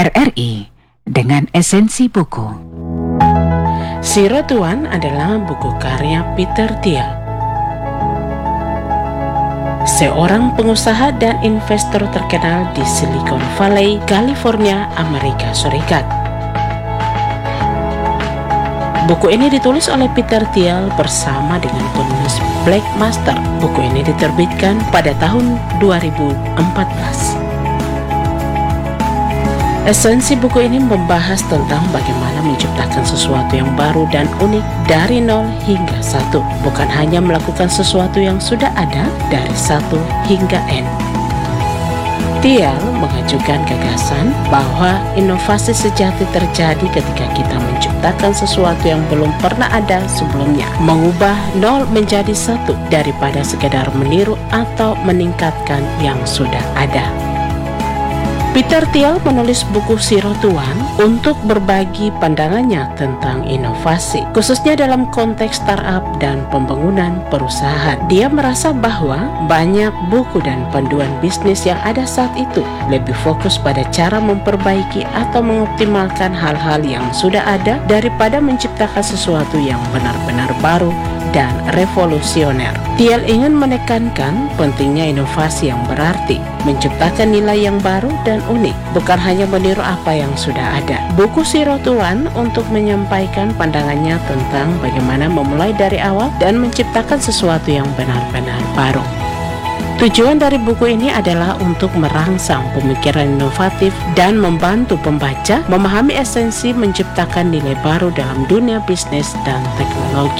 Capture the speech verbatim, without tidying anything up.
R R I dengan esensi buku. Si Rotuan adalah buku karya Peter Thiel, seorang pengusaha dan investor terkenal di Silicon Valley, California, Amerika Serikat. Buku ini ditulis oleh Peter Thiel bersama dengan penulis Blake Master. Buku ini diterbitkan pada tahun dua ribu empat belas. Esensi buku ini membahas tentang bagaimana menciptakan sesuatu yang baru dan unik dari nol hingga satu, bukan hanya melakukan sesuatu yang sudah ada dari satu hingga N. Thiel mengajukan gagasan bahwa inovasi sejati terjadi ketika kita menciptakan sesuatu yang belum pernah ada sebelumnya, mengubah nol menjadi satu daripada sekedar meniru atau meningkatkan yang sudah ada. Peter Thiel menulis buku Si Rotuan untuk berbagi pandangannya tentang inovasi, khususnya dalam konteks startup dan pembangunan perusahaan. Dia merasa bahwa banyak buku dan panduan bisnis yang ada saat itu lebih fokus pada cara memperbaiki atau mengoptimalkan hal-hal yang sudah ada daripada menciptakan sesuatu yang benar-benar baru dan revolusioner. Thiel ingin menekankan pentingnya inovasi yang berarti menciptakan nilai yang baru dan unik, bukan hanya meniru apa yang sudah ada. Buku Si Rotuan untuk menyampaikan pandangannya tentang bagaimana memulai dari awal dan menciptakan sesuatu yang benar-benar baru. Tujuan dari buku ini adalah untuk merangsang pemikiran inovatif dan membantu pembaca memahami esensi menciptakan nilai baru dalam dunia bisnis dan teknologi.